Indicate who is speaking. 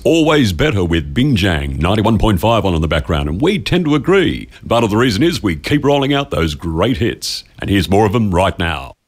Speaker 1: always better with Bingjang 91.5 on in the background, and we tend to agree. Part of the reason is we keep rolling out those great hits, and here's more of them right now.